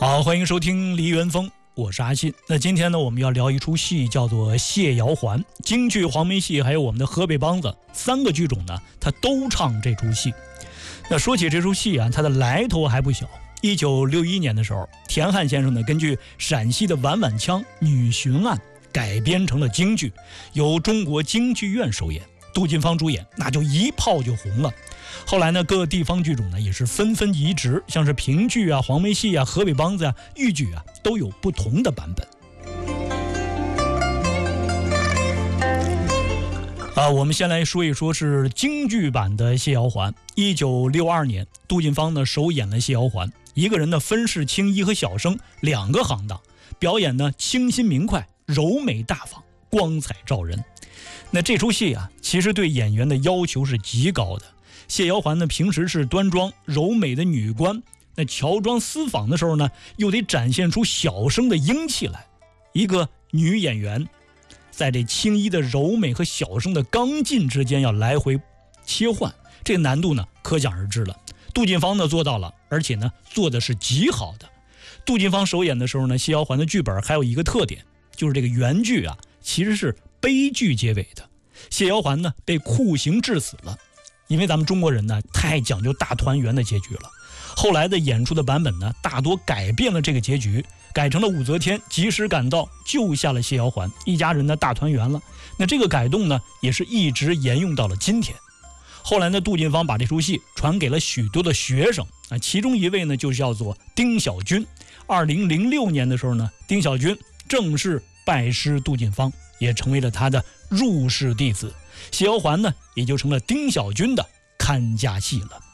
好，欢迎收听梨园风，我是阿信。那今天呢，我们要聊一出戏，叫做《谢瑶环》。京剧、黄梅戏还有我们的河北梆子三个剧种呢，他都唱这出戏。那说起这出戏啊，它的来头还不小。1961年的时候，田汉先生呢，根据陕西的碗碗腔女巡案改编成了京剧，由中国京剧院首演，杜近芳主演，那就一炮就红了。后来呢，各个地方剧种呢也是纷纷移植，像是评剧啊、黄梅戏啊、河北梆子啊、豫剧啊，都有不同的版本。我们先来说一说是京剧版的《谢瑶环》。1962年，杜近芳呢首演了《谢瑶环》，一个人呢分饰青衣和小生两个行当，表演呢清新明快、柔美大方、光彩照人。那这出戏啊，其实对演员的要求是极高的。谢瑶环呢，平时是端庄柔美的女官，那乔装私访的时候呢，又得展现出小生的英气来。一个女演员，在这青衣的柔美和小生的刚劲之间要来回切换，这个难度呢，可想而知了。杜近芳呢做到了，而且呢做的是极好的。杜近芳首演的时候呢，谢瑶环的剧本还有一个特点，就是这个原剧啊，其实是悲剧结尾的。谢瑶环呢被酷刑致死了。因为咱们中国人呢太讲究大团圆的结局了，后来的演出的版本呢大多改变了这个结局，改成了武则天及时赶到救下了谢瑶环，一家人呢大团圆了。那这个改动呢也是一直沿用到了今天。后来呢，杜近芳把这出戏传给了许多的学生啊，其中一位呢就叫做丁小军。2006年的时候呢，丁小军正式拜师杜近芳，也成为了他的入室弟子。谢瑶环呢也就成了丁小军的看家戏了。